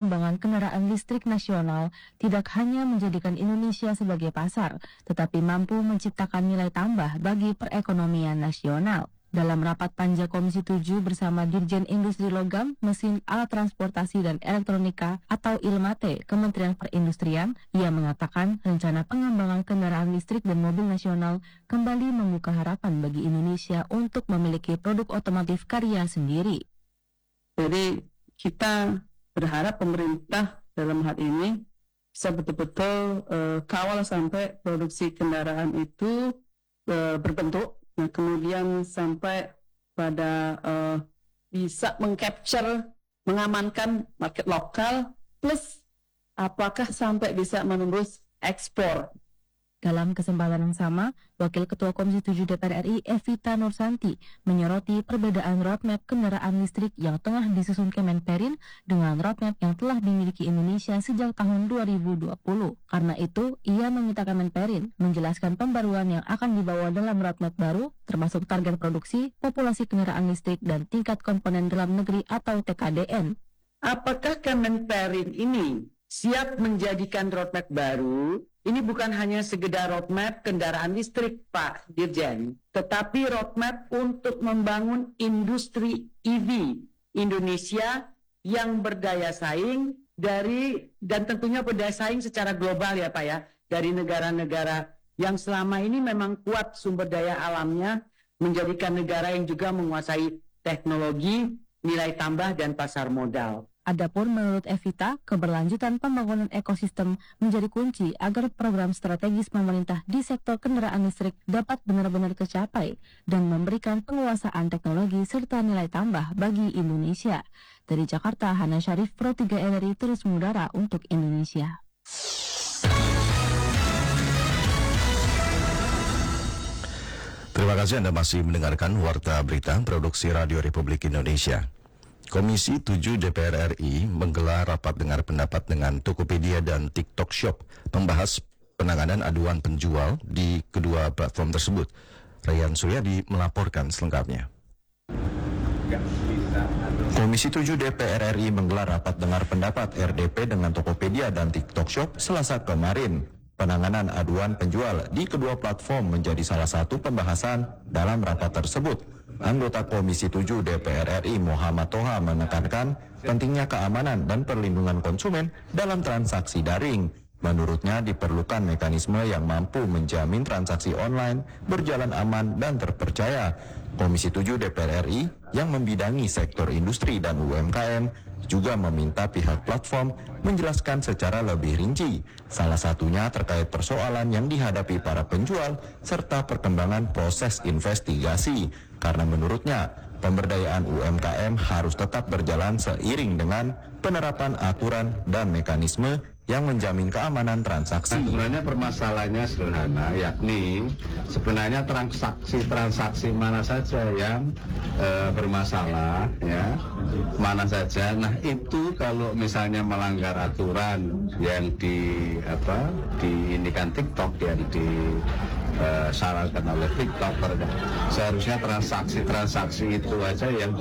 pengembangan kendaraan listrik nasional tidak hanya menjadikan Indonesia sebagai pasar, tetapi mampu menciptakan nilai tambah bagi perekonomian nasional. Dalam rapat panja Komisi 7 bersama Dirjen Industri Logam, Mesin, Alat Transportasi dan Elektronika atau ILMATE, Kementerian Perindustrian, ia mengatakan rencana pengembangan kendaraan listrik dan mobil nasional kembali membuka harapan bagi Indonesia untuk memiliki produk otomotif karya sendiri. Jadi kita berharap pemerintah dalam hal ini bisa betul-betul kawal sampai produksi kendaraan itu berbentuk. Nah, kemudian sampai pada bisa mengcapture, mengamankan market lokal, plus apakah sampai bisa menembus ekspor. Dalam kesempatan yang sama, Wakil Ketua Komisi 7 DPR RI Evita Nursanti menyoroti perbedaan roadmap kendaraan listrik yang tengah disusun Kemenperin dengan roadmap yang telah dimiliki Indonesia sejak tahun 2020. Karena itu, ia meminta Kemenperin menjelaskan pembaruan yang akan dibawa dalam roadmap baru, termasuk target produksi, populasi kendaraan listrik, dan tingkat komponen dalam negeri atau TKDN. Apakah Kemenperin ini siap menjadikan roadmap baru? Ini bukan hanya sekedar roadmap kendaraan listrik, Pak Dirjen, tetapi roadmap untuk membangun industri EV Indonesia yang berdaya saing dan tentunya berdaya saing secara global ya Pak ya, dari negara-negara yang selama ini memang kuat sumber daya alamnya, menjadikan negara yang juga menguasai teknologi, nilai tambah dan pasar modal. Adapun menurut Evita, keberlanjutan pembangunan ekosistem menjadi kunci agar program strategis pemerintah di sektor kendaraan listrik dapat benar-benar tercapai dan memberikan penguasaan teknologi serta nilai tambah bagi Indonesia. Dari Jakarta, Hana Syarif, Pro 3 RRI terus mengudara untuk Indonesia. Terima kasih Anda masih mendengarkan Warta Berita Produksi Radio Republik Indonesia. Komisi 7 DPR RI menggelar rapat dengar pendapat dengan Tokopedia dan TikTok Shop membahas penanganan aduan penjual di kedua platform tersebut. Ryan Suryadi melaporkan selengkapnya. Komisi 7 DPR RI menggelar rapat dengar pendapat RDP dengan Tokopedia dan TikTok Shop Selasa kemarin. Penanganan aduan penjual di kedua platform menjadi salah satu pembahasan dalam rapat tersebut. Anggota Komisi 7 DPR RI Muhammad Toha menekankan pentingnya keamanan dan perlindungan konsumen dalam transaksi daring. Menurutnya diperlukan mekanisme yang mampu menjamin transaksi online berjalan aman dan terpercaya. Komisi 7 DPR RI yang membidangi sektor industri dan UMKM juga meminta pihak platform menjelaskan secara lebih rinci, salah satunya terkait persoalan yang dihadapi para penjual serta perkembangan proses investigasi. Karena menurutnya, pemberdayaan UMKM harus tetap berjalan seiring dengan penerapan aturan dan mekanisme yang menjamin keamanan transaksi. Sebenarnya permasalahannya sederhana, yakni sebenarnya transaksi mana saja yang bermasalah, ya, mana saja. Nah itu kalau misalnya melanggar aturan yang diinikan TikTok, yang disarankan oleh TikTok, seharusnya transaksi itu aja yang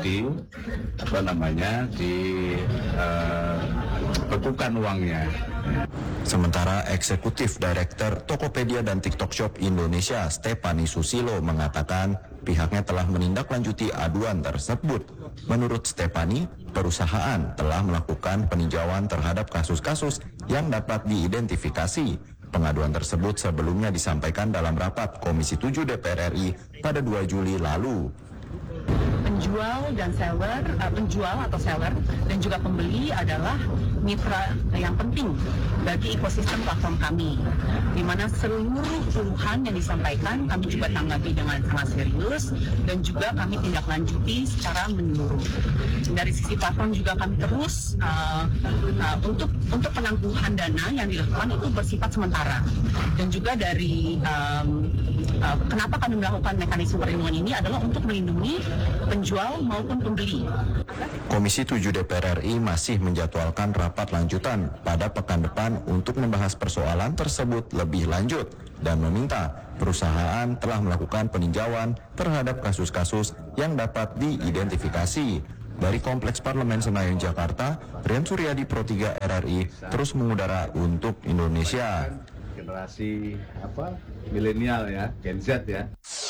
dibekukan uangnya. Sementara Eksekutif Direktur Tokopedia dan TikTok Shop Indonesia, Stefani Susilo, mengatakan pihaknya telah menindaklanjuti aduan tersebut. Menurut Stefani, perusahaan telah melakukan peninjauan terhadap kasus-kasus yang dapat diidentifikasi. Pengaduan tersebut sebelumnya disampaikan dalam rapat Komisi 7 DPR RI pada 2 Juli lalu. Penjual atau seller dan juga pembeli adalah mitra yang penting bagi ekosistem platform kami, di mana seluruh keluhan yang disampaikan kami juga tanggapi dengan sangat serius dan juga kami tindak lanjuti secara menyeluruh. Dari sisi platform juga kami terus untuk penangguhan dana yang dilakukan itu bersifat sementara, dan juga dari kenapa kami melakukan mekanisme perlindungan ini adalah untuk melindungi penjual maupun pembeli. Komisi 7 DPR RI masih menjadwalkan rapat lanjutan pada pekan depan untuk membahas persoalan tersebut lebih lanjut dan meminta perusahaan telah melakukan peninjauan terhadap kasus-kasus yang dapat diidentifikasi. Dari Kompleks Parlemen Senayan, Jakarta, Rian Suryadi, Pro 3 RRI, terus mengudara untuk Indonesia. Generasi milenial ya, Gen Z ya.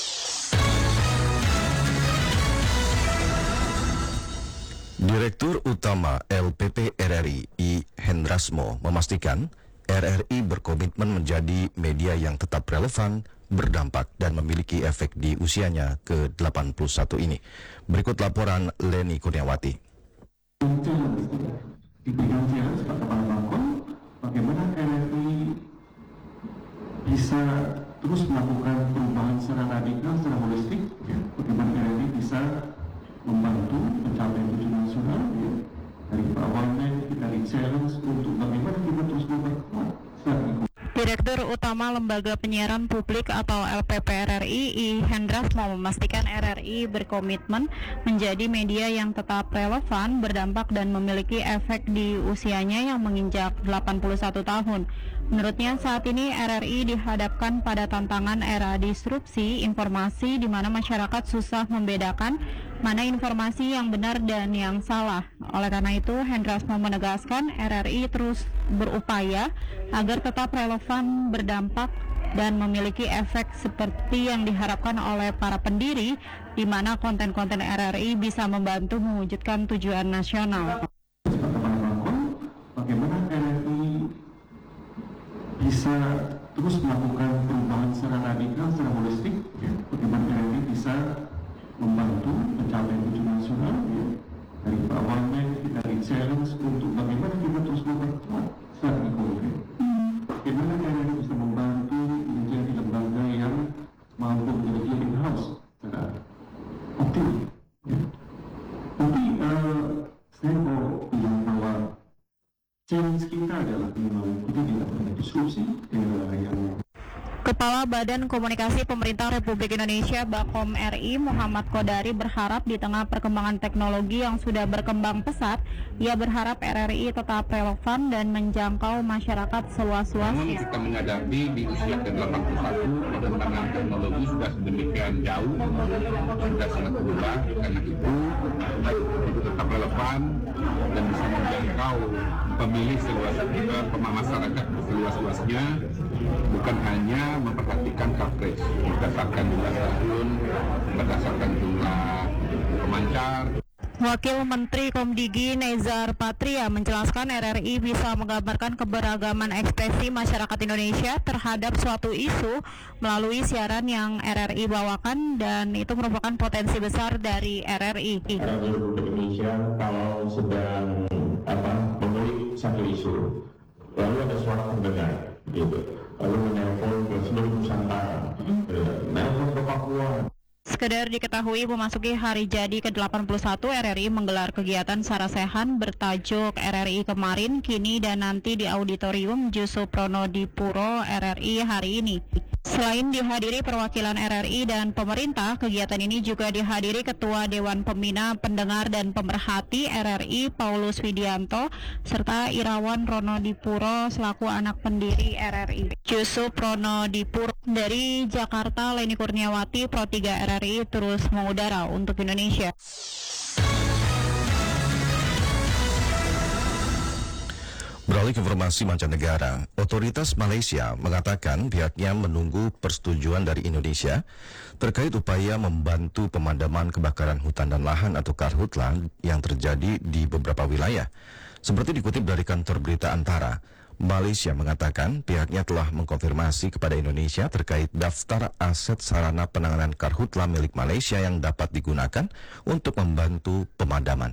Direktur Utama LPP RRI I. Hendrasmo memastikan RRI berkomitmen menjadi media yang tetap relevan, berdampak dan memiliki efek di usianya ke-81 ini. Berikut laporan Leni Kurniawati. Diberikan challenge Pak Kepala Bangkon, bagaimana RRI bisa terus melakukan perubahan secara radikal, secara holistik, bagaimana RRI bisa membantu pencapaian tujuan nasional, dari Pak Wamen, dari challenge untuk bagaimana kita terus memperkuat strategi. Direktur Utama Lembaga Penyiaran Publik atau LPP RRI I. Hendrasmo memastikan RRI berkomitmen menjadi media yang tetap relevan, berdampak dan memiliki efek di usianya yang menginjak 81 tahun. Menurutnya saat ini RRI dihadapkan pada tantangan era disrupsi informasi di mana masyarakat susah membedakan mana informasi yang benar dan yang salah. Oleh karena itu, Hendrasmo menegaskan RRI terus berupaya agar tetap relevan, berdampak, dan memiliki efek seperti yang diharapkan oleh para pendiri, di mana konten-konten RRI bisa membantu mewujudkan tujuan nasional. Bagaimana RRI bisa terus melakukan perubahan secara radikal, secara holistik, bagaimana RRI bisa membantu pencapaian tujuan nasional, dari Pak Wamen, dari challenge untuk bagaimana kita terus memperkuat strategi konkret. Bagaimana RRI bisa membantu menjadi lembaga yang mampu menjadi clearing house secara optimal. Tapi saya mau bilang bahwa challenge kita adalah memang kita tidak pernah diskusi yang Kepala Badan Komunikasi Pemerintah Republik Indonesia Bakom RI Muhammad Kodari berharap di tengah perkembangan teknologi yang sudah berkembang pesat, ia berharap RRI tetap relevan dan menjangkau masyarakat seluas-luasnya. Kita menghadapi di usia ke-81 perkembangan teknologi sudah sedemikian jauh, sudah sangat berubah. Karena itu tetap relevan dan bisa menjangkau pemilih masyarakat seluas-luasnya, bukan hanya memperhatikan coverage berdasarkan jumlah stasiun, berdasarkan jumlah pemancar. Wakil Menteri Komdigi Nezar Patria menjelaskan RRI bisa menggambarkan keberagaman ekspresi masyarakat Indonesia terhadap suatu isu melalui siaran yang RRI bawakan, dan itu merupakan potensi besar dari RRI. Radio Indonesia kalau sedang memilih satu isu, lalu ada suara pendengar, lalu menelpon ke seluruh Nusantara, menelpon ke Papua. Sekedar diketahui, memasuki hari jadi ke-81 RRI menggelar kegiatan sarasehan bertajuk RRI Kemarin, Kini dan Nanti di Auditorium Jusuprono Dipuro RRI hari ini. Selain dihadiri perwakilan RRI dan pemerintah, kegiatan ini juga dihadiri Ketua Dewan Pembina Pendengar dan Pemerhati RRI Paulus Widianto serta Irawan Rono Dipuro selaku anak pendiri RRI. Jusuprono Dipuro. Dari Jakarta, Leni Kurniawati, Pro 3 RRI terus mengudara untuk Indonesia. Beralih ke informasi mancanegara, otoritas Malaysia mengatakan pihaknya menunggu persetujuan dari Indonesia terkait upaya membantu pemadaman kebakaran hutan dan lahan atau karhutla yang terjadi di beberapa wilayah. Seperti dikutip dari kantor berita Antara, Malaysia mengatakan pihaknya telah mengkonfirmasi kepada Indonesia terkait daftar aset sarana penanganan karhutla milik Malaysia yang dapat digunakan untuk membantu pemadaman.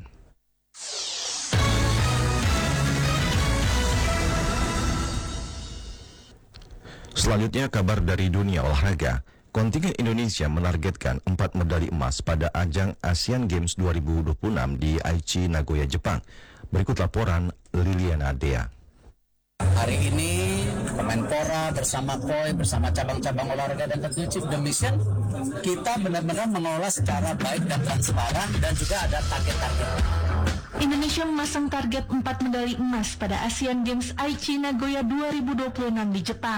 Selanjutnya kabar dari dunia olahraga. Kontingen Indonesia menargetkan 4 medali emas pada ajang Asian Games 2026 di Aichi, Nagoya, Jepang. Berikut laporan Liliana Dea. Hari ini Kemenpora bersama KOI, bersama cabang-cabang olahraga dan tentu Chief the Mission, kita benar-benar mengelola secara baik dan transparan dan juga ada target-target. Indonesia memasang target 4 medali emas pada Asian Games Aichi Nagoya 2026 di Jepang.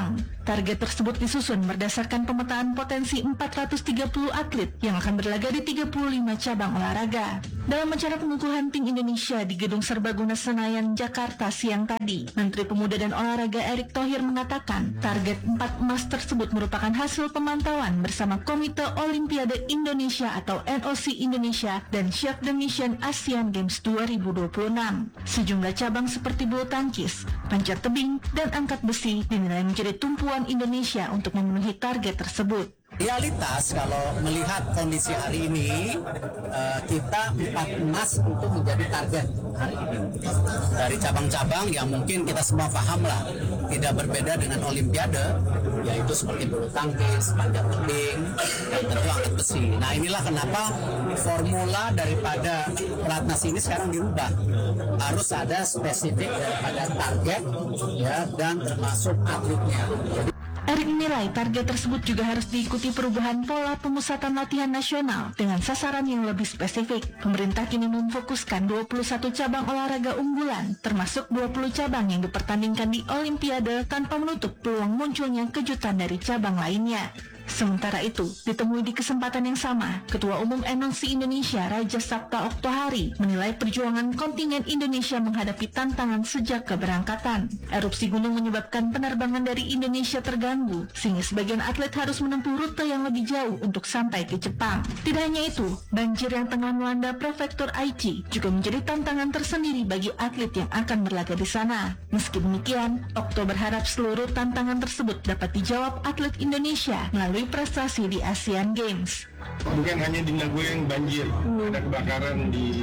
Target tersebut disusun berdasarkan pemetaan potensi 430 atlet yang akan berlaga di 35 cabang olahraga. Dalam acara pengukuhan tim Indonesia di Gedung Serbaguna Senayan, Jakarta siang tadi, Menteri Pemuda dan Olahraga Erick Thohir mengatakan target 4 emas tersebut merupakan hasil pemantauan bersama Komite Olimpiade Indonesia atau NOC Indonesia dan Chef de Mission Asian Games 2026. Sejumlah cabang seperti bulu tangkis, panjat tebing, dan angkat besi dinilai menjadi tumpuan Indonesia untuk memenuhi target tersebut. Realitas kalau melihat kondisi hari ini, kita 4 emas untuk menjadi target hari ini. Dari cabang-cabang yang mungkin kita semua paham lah, tidak berbeda dengan Olimpiade, yaitu seperti bulu tangkis, panjat tebing, dan tentu angkat besi. Nah inilah kenapa formula daripada pelatnas ini sekarang dirubah. Harus ada spesifik daripada target, ya, dan termasuk atletnya. Erick menilai target tersebut juga harus diikuti perubahan pola pemusatan latihan nasional dengan sasaran yang lebih spesifik. Pemerintah kini memfokuskan 21 cabang olahraga unggulan, termasuk 20 cabang yang dipertandingkan di Olimpiade tanpa menutup peluang munculnya kejutan dari cabang lainnya. Sementara itu, ditemui di kesempatan yang sama, Ketua Umum NOC Indonesia Raja Sabta Oktohari menilai perjuangan kontingen Indonesia menghadapi tantangan sejak keberangkatan. Erupsi gunung menyebabkan penerbangan dari Indonesia terganggu, sehingga sebagian atlet harus menempuh rute yang lebih jauh untuk sampai ke Jepang. Tidak hanya itu, banjir yang tengah melanda prefektur Aichi juga menjadi tantangan tersendiri bagi atlet yang akan berlaga di sana. Meski demikian, Okto berharap seluruh tantangan tersebut dapat dijawab atlet Indonesia melalui prestasi di Asian Games. Bukan hanya di Nagoya yang banjir, ada kebakaran di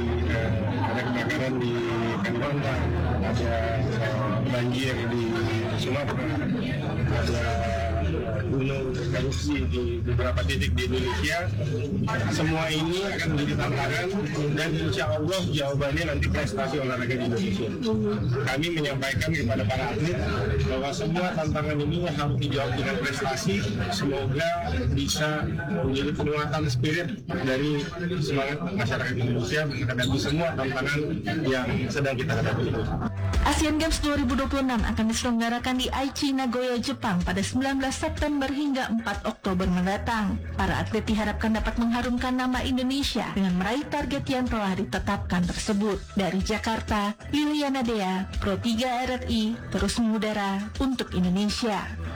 Kalimantan, ada banjir di Sumatera, ada gunung erupsi di beberapa titik di Indonesia. Semua ini akan menjadi tantangan dan insya Allah jawabannya nanti prestasi olahraga di Indonesia. Kami menyampaikan kepada para atlet bahwa semua tantangan ini harus dijawab dengan prestasi. Semoga bisa menjadi penguatan spirit dari semangat masyarakat Indonesia menghadapi semua tantangan yang sedang kita hadapi. Asian Games 2026 akan diselenggarakan di Aichi, Nagoya, Jepang pada 19 September hingga 4 Oktober mendatang. Para atlet diharapkan dapat mengharumkan nama Indonesia dengan meraih target yang telah ditetapkan tersebut. Dari Jakarta, Liliana Dea, Pro 3 RRI, terus mengudara untuk Indonesia.